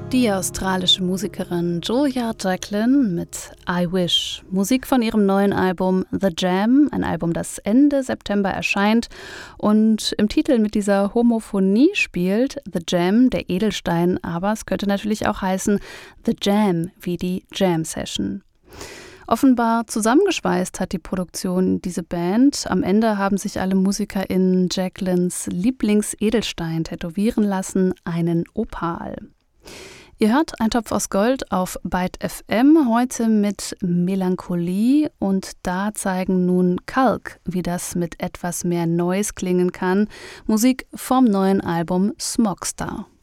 Die australische Musikerin Julia Jacklin mit I Wish. Musik von ihrem neuen Album The Jam, ein Album, das Ende September erscheint und im Titel mit dieser Homophonie spielt. The Jam, der Edelstein, aber es könnte natürlich auch heißen The Jam, wie die Jam Session. Offenbar zusammengeschweißt hat die Produktion diese Band. Am Ende haben sich alle MusikerInnen Jacklins Lieblingsedelstein tätowieren lassen, einen Opal. Ihr hört Ein Topf aus Gold auf Byte FM, heute mit Melancholie, und da zeigen nun Kalk, wie das mit etwas mehr Noise klingen kann. Musik vom neuen Album Smogstar.